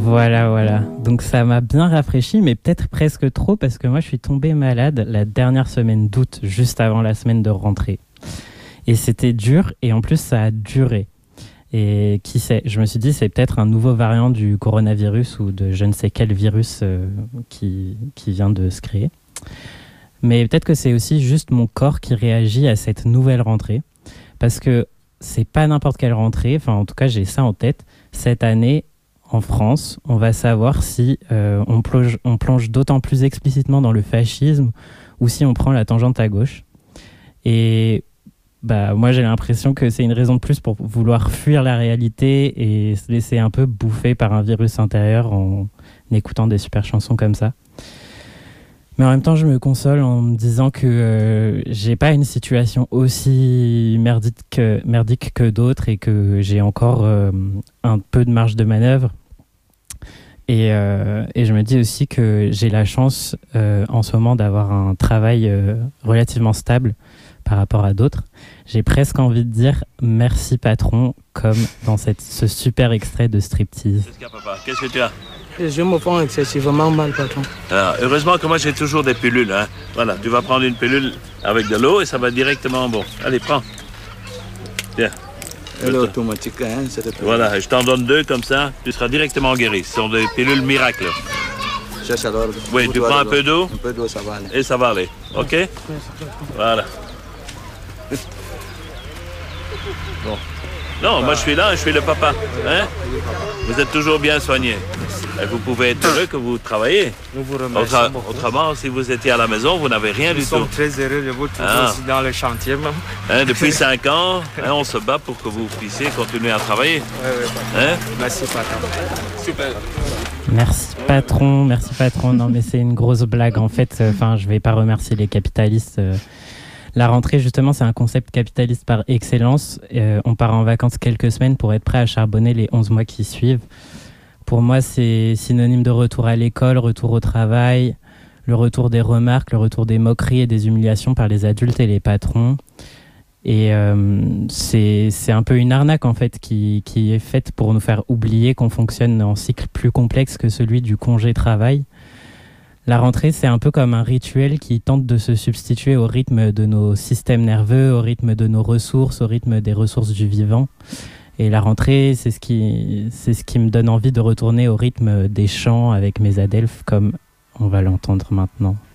Voilà. Donc ça m'a bien rafraîchi, mais peut-être presque trop, parce que moi je suis tombé malade la dernière semaine d'août, juste avant la semaine de rentrée. Et c'était dur, et en plus ça a duré. Et qui sait, je me suis dit c'est peut-être un nouveau variant du coronavirus ou de je ne sais quel virus qui vient de se créer. Mais peut-être que c'est aussi juste mon corps qui réagit à cette nouvelle rentrée. Parce que c'est pas n'importe quelle rentrée, enfin en tout cas j'ai ça en tête. Cette année, en France, on va savoir si on plonge d'autant plus explicitement dans le fascisme ou si on prend la tangente à gauche. Et moi j'ai l'impression que c'est une raison de plus pour vouloir fuir la réalité et se laisser un peu bouffer par un virus intérieur en écoutant des super chansons comme ça. Mais en même temps, je me console en me disant que j'ai pas une situation aussi merdique que d'autres et que j'ai encore un peu de marge de manœuvre. Et je me dis aussi que j'ai la chance en ce moment d'avoir un travail relativement stable par rapport à d'autres. J'ai presque envie de dire merci patron, comme dans ce super extrait de Striptease. Qu'est-ce que tu as? Je me sens excessivement mal, patron. Alors, heureusement que moi j'ai toujours des pilules. Hein. Voilà, tu vas prendre une pilule avec de l'eau et ça va directement bon. Allez, prends. Tiens. Elle est automatique, hein, voilà, je t'en donne 2 comme ça, tu seras directement guéri. Ce sont des pilules miracles. Cherche alors. Oui, tu prends un peu d'eau. Un peu d'eau, ça va aller. Et ça va aller. OK? Voilà. Bon. Non, moi je suis là, je suis le papa. Hein? Vous êtes toujours bien soigné. Et vous pouvez être heureux que vous travaillez. Nous vous remercions beaucoup. Autrement, si vous étiez à la maison, vous n'avez rien du tout. Nous sommes très heureux de vous trouver aussi dans le chantier. Depuis 5 ans, on se bat pour que vous puissiez continuer à travailler. Oui. Merci patron. Super. Merci patron. Non mais c'est une grosse blague en fait. Je vais pas remercier les capitalistes. La rentrée, justement, c'est un concept capitaliste par excellence. On part en vacances quelques semaines pour être prêt à charbonner les 11 mois qui suivent. Pour moi, c'est synonyme de retour à l'école, retour au travail, le retour des remarques, le retour des moqueries et des humiliations par les adultes et les patrons. Et c'est un peu une arnaque, en fait, qui est faite pour nous faire oublier qu'on fonctionne en cycle plus complexe que celui du congé-travail. La rentrée, c'est un peu comme un rituel qui tente de se substituer au rythme de nos systèmes nerveux, au rythme de nos ressources, au rythme des ressources du vivant. Et la rentrée, c'est ce qui me donne envie de retourner au rythme des chants avec mes adelphes, comme on va l'entendre maintenant.